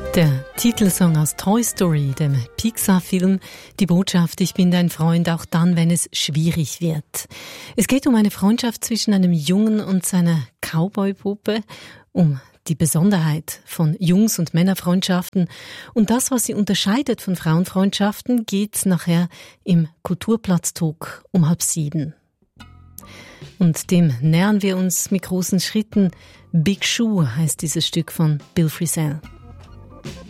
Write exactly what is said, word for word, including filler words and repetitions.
Der Titelsong aus Toy Story, dem Pixar-Film, die Botschaft, ich bin dein Freund, auch dann, wenn es schwierig wird. Es geht um eine Freundschaft zwischen einem Jungen und seiner Cowboy-Puppe, um die Besonderheit von Jungs- und Männerfreundschaften und das, was sie unterscheidet von Frauenfreundschaften, geht nachher im Kulturplatz-Talk um halb sieben. Und dem nähern wir uns mit großen Schritten. Big Shoe heißt dieses Stück von Bill Frisell.